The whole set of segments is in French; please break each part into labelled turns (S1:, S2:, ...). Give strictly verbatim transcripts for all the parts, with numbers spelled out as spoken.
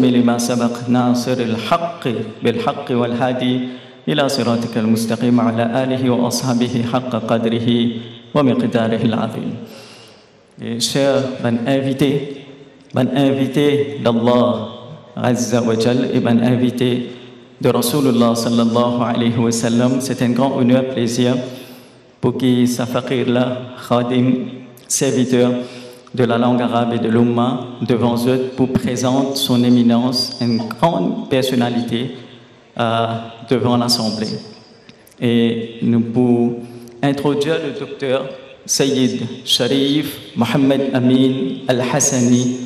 S1: الخاتم لما سبق ناصر الحق بالحق والهادي إلى صراطك المستقيم على آله وأصحابه حق قدره ومقداره العظيم. Chers ben invités, ben invités d'Allah Azza wa Jal et ben invités de Rasulullah sallallahu alayhi wa sallam, c'est un grand honneur, plaisir pour qui sa faqir là, khadim, serviteur de la langue arabe et de l'Ummah, devant eux pour présenter son éminence, une grande personnalité euh, devant l'Assemblée. Et nous pour introduire le docteur Sayyid Sharif Mohammed Amin Al-Hassani,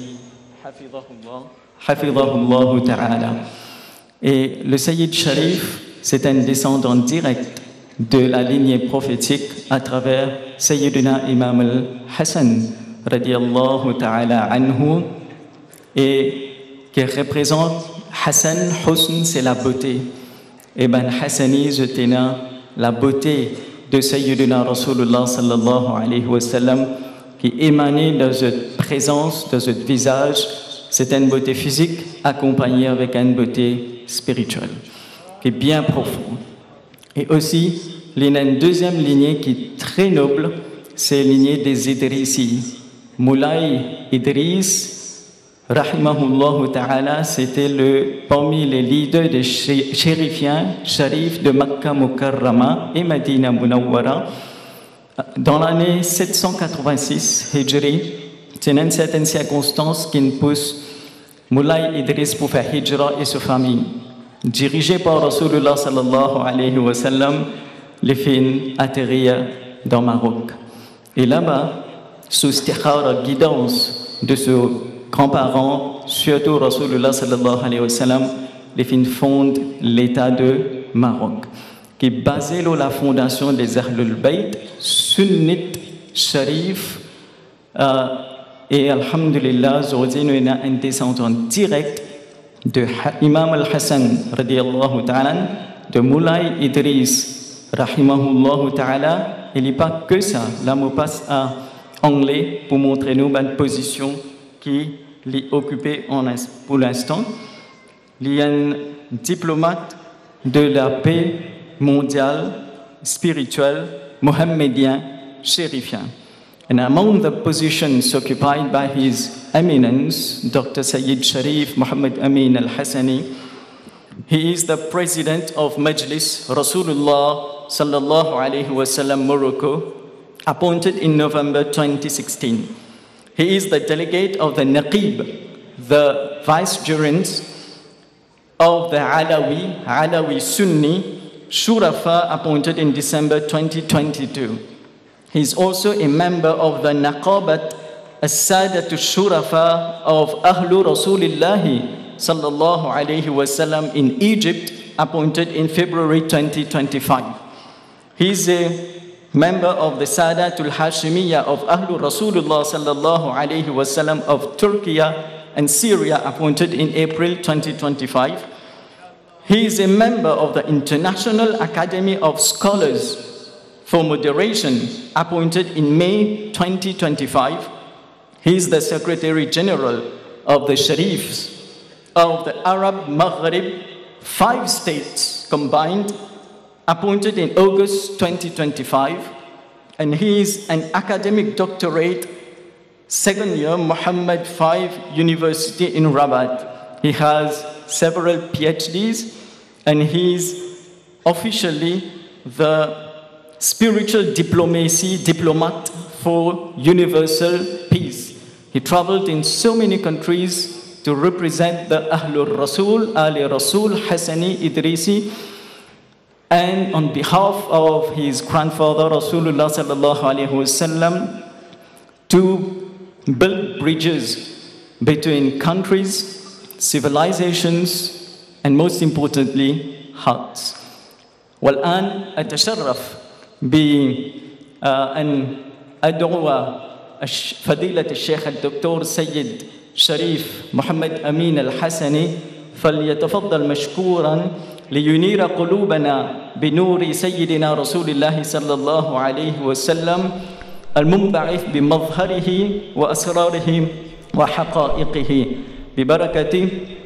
S1: Hafidhahullah Ta'ala. Et le Sayyid Sharif, c'est un descendant direct de la lignée prophétique à travers Sayyidina Imam Al-Hassan radiyallahu ta'ala anhu, et qui représente Hassan, Husn, c'est la beauté. Et ben Hassani, je tenais la beauté de Sayyidina Rasulullah sallallahu alayhi wa sallam qui émanait de cette présence, de ce visage. C'est une beauté physique accompagnée avec une beauté spirituelle qui est bien profonde. Et aussi, il y a une deuxième lignée qui est très noble, c'est la lignée des Idrissi. Moulay Idriss, rahimahullah ta'ala, c'était le, parmi les leaders des chérifiens, Sharif de Makkah Mukarrama et Medina Munawwara. Dans l'année sept cent quatre-vingt-six, Hijri, c'est une certaine circonstance qui nous pousse Moulay Idriss pour faire Hijra et sa famille. Dirigé par Rasulullah sallallahu alayhi wa sallam, les filles atterrirent dans Maroc. Et là-bas, sous istikhara, guidance de ce grands-parents, surtout Rasulullah sallallahu alayhi wa sallam, les filles fondent l'État de Maroc, qui est basé sur la fondation des Ahlul Bayt, sunnite, sharif, euh, et alhamdulillah, aujourd'hui, nous avons un descendant direct de Imam Al-Hassan, radiyallahu ta'ala, de Moulay Idriss, rahimahullah ta'ala. Il n'y a pas que ça. Là, on passe à anglais pour montrer nous une position qui est occupée pour l'instant. Il y a un diplomate de la paix mondiale, spirituelle, mohammedien, chérifien. And among the positions occupied by His Eminence, Doctor Sayyid Sharif Mohammed Amin Al-Hassani, he is the president of Majlis Rasulullah sallallahu alayhi wa sallam Morocco, appointed in November twenty sixteen. He is the delegate of the Naqib, the vicegerent of the Alawi, Alawi Sunni, Shurafa, appointed in December twenty twenty-two. He is also a member of the Naqabat As-Sadat Shurafa of Ahlu Rasulillahi sallallahu alayhi wa sallam in Egypt, appointed in February twenty twenty-five. He is a member of the Sadatul Hashimiyya of Ahlu Rasulullah sallallahu alayhi wa sallam of Turkey and Syria, appointed in April twenty twenty-five. He is a member of the International Academy of Scholars for Moderation, appointed in May twenty twenty-five. He is the Secretary General of the Sharifs of the Arab Maghrib, five states combined, appointed in August twenty twenty-five. And he is an academic doctorate, second year, Muhammad the fifth University in Rabat. He has several PhDs, and he is officially the spiritual diplomacy diplomat for universal peace. He traveled in so many countries to represent the Ahlul Rasul, Ali Rasul, Hassani, Idrisi, and on behalf of his grandfather Rasulullah sallallahu alaihi wasallam, to build bridges between countries, civilizations, and most importantly, hearts. والآن أتشرف بأن أدعو فضيلة الشيخ الدكتور سيد شريف محمد أمين الحسني فليتفضل مشكورا لينير قلوبنا بنور سيدنا رسول الله صلى الله عليه وسلم المنبعث بمظهره وأسراره وحقائقه ببركة